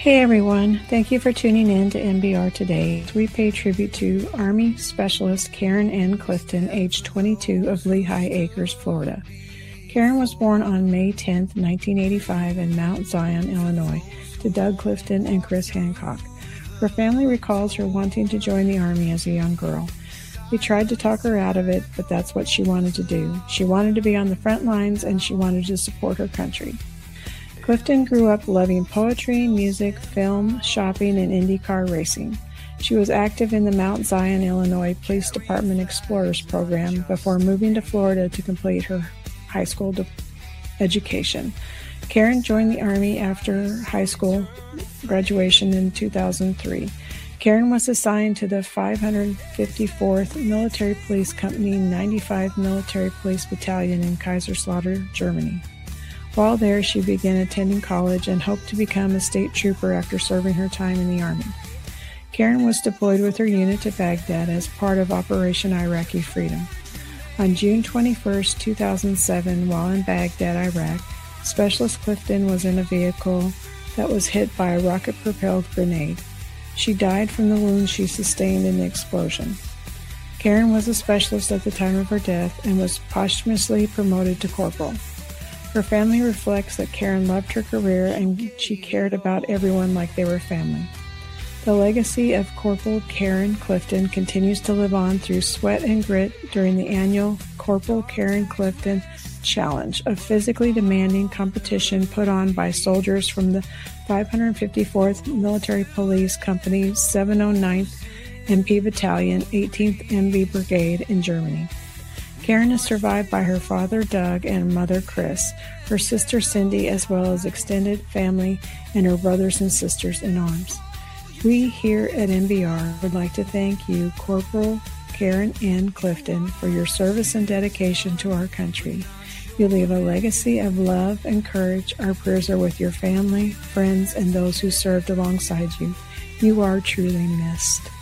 Hey everyone, thank you for tuning in to MBR today. We pay tribute to Army Specialist Karen N. Clifton, age 22, of Lehigh Acres, Florida. Karen was born on May 10, 1985 in Mount Zion, Illinois, to Doug Clifton and Chris Hancock. Her family recalls her wanting to join the Army as a young girl. We tried to talk her out of it, but that's what she wanted to do. She wanted to be on the front lines and she wanted to support her country. Clifton grew up loving poetry, music, film, shopping, and IndyCar racing. She was active in the Mount Zion, Illinois Police Department Explorers program before moving to Florida to complete her high school education. Karen joined the Army after high school graduation in 2003. Karen was assigned to the 554th Military Police Company 95 Military Police Battalion in Kaiserslautern, Germany. While there, she began attending college and hoped to become a state trooper after serving her time in the Army. Karen was deployed with her unit to Baghdad as part of Operation Iraqi Freedom. On June 21, 2007, while in Baghdad, Iraq, Specialist Clifton was in a vehicle that was hit by a rocket-propelled grenade. She died from the wounds she sustained in the explosion. Karen was a specialist at the time of her death and was posthumously promoted to corporal. Her family reflects that Karen loved her career and she cared about everyone like they were family. The legacy of Corporal Karen Clifton continues to live on through sweat and grit during the annual Corporal Karen Clifton Challenge, a physically demanding competition put on by soldiers from the 554th Military Police Company 709th MP Battalion, 18th MB Brigade in Germany. Karen is survived by her father, Doug, and mother, Chris, her sister, Cindy, as well as extended family and her brothers and sisters in arms. We here at MBR would like to thank you, Corporal Karen N. Clifton, for your service and dedication to our country. You leave a legacy of love and courage. Our prayers are with your family, friends, and those who served alongside you. You are truly missed.